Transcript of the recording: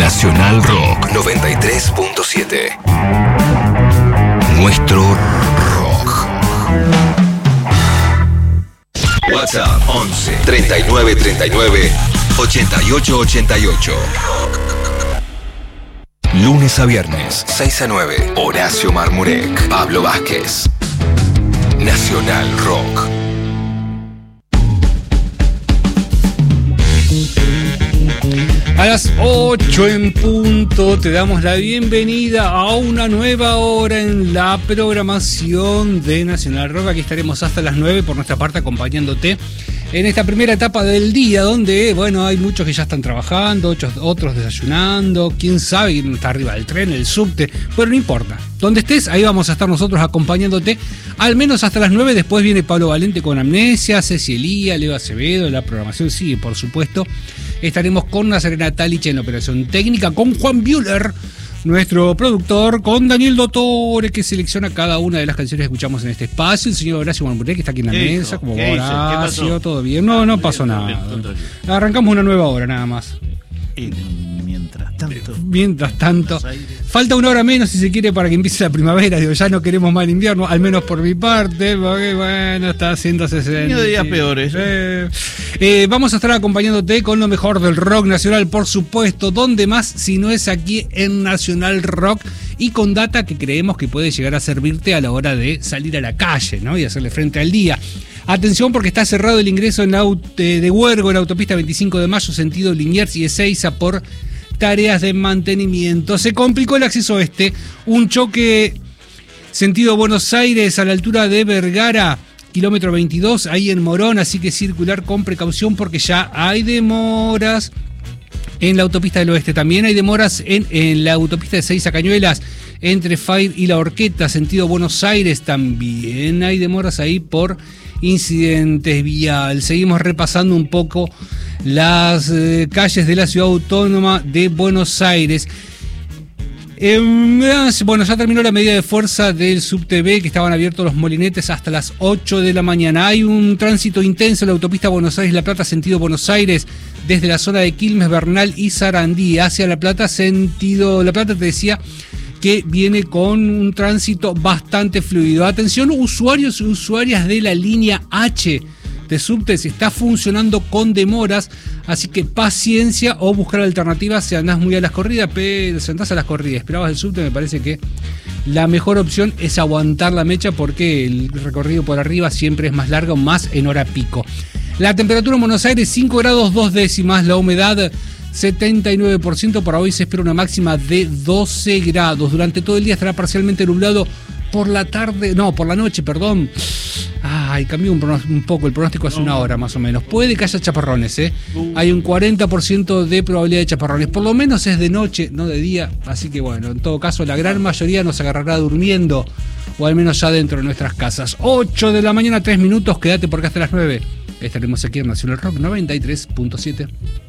Nacional Rock 93.7. Nuestro rock. WhatsApp 11 39 39 88 88. Lunes a viernes, 6 a 9. Horacio Marmurek, Pablo Vázquez. Nacional Rock. A las 8 en punto te damos la bienvenida a una nueva hora en la programación de Nacional Rock. Aquí estaremos hasta las 9 por nuestra parte acompañándote en esta primera etapa del día donde, bueno, hay muchos que ya están trabajando, otros desayunando, quién sabe, quién está arriba del tren, el subte, pero no importa. Donde estés, ahí vamos a estar nosotros acompañándote al menos hasta las 9. Después viene Pablo Valente con Amnesia, Ceci Elía, Leo Acevedo, la programación sigue, por supuesto. Estaremos con Nazarena Talich en la operación técnica, con Juan Bühler, nuestro productor, con Daniel Dottore, que selecciona cada una de las canciones que escuchamos en este espacio. El señor Horacio Marmurek, que está aquí en la mesa, como Horacio, todo bien. No pasó nada. Arrancamos una nueva hora, nada más. Mientras tanto, falta una hora menos si se quiere para que empiece la primavera. Digo, ya no queremos más el invierno, al menos por mi parte, porque bueno, está haciendo 60 días peores. Vamos a estar acompañándote con lo mejor del rock nacional, por supuesto. ¿Dónde más si no es aquí en Nacional Rock? Y con data que creemos que puede llegar a servirte a la hora de salir a la calle, ¿no? Y hacerle frente al día. Atención, porque está cerrado el ingreso de Huergo en la autopista 25 de mayo, sentido Liniers y Ezeiza, por tareas de mantenimiento. Se complicó el acceso este. Un choque sentido Buenos Aires a la altura de Vergara, kilómetro 22, ahí en Morón, así que circular con precaución porque ya hay demoras en la autopista del oeste. También hay demoras en la autopista de Ezeiza Cañuelas, entre Fair y La Horqueta, sentido Buenos Aires. También hay demoras ahí por incidentes vial. Seguimos repasando un poco las calles de la ciudad autónoma de Buenos Aires. Bueno, ya terminó la medida de fuerza del subte B, que estaban abiertos los molinetes hasta las 8 de la mañana. Hay un tránsito intenso en la autopista Buenos Aires-La Plata, sentido Buenos Aires, desde la zona de Quilmes, Bernal y Sarandí hacia La Plata, sentido La Plata, te decía que viene con un tránsito bastante fluido. Atención, usuarios y usuarias de la línea H de subtes, está funcionando con demoras, así que paciencia o buscar alternativas si andás muy a las corridas, pero si andás a las corridas, esperabas el subte, me parece que la mejor opción es aguantar la mecha porque el recorrido por arriba siempre es más largo, más en hora pico. La temperatura en Buenos Aires 5 grados 2 décimas, la humedad 79%, para hoy se espera una máxima de 12 grados. Durante todo el día estará parcialmente nublado, por la noche, perdón. Cambió un poco el pronóstico hace una hora más o menos. Puede que haya chaparrones, Hay un 40% de probabilidad de chaparrones. Por lo menos es de noche, no de día. Así que bueno, en todo caso, la gran mayoría nos agarrará durmiendo, o al menos ya dentro de nuestras casas. 8 de la mañana, 3 minutos. Quédate porque hasta las 9 estaremos aquí en Nacional Rock 93.7.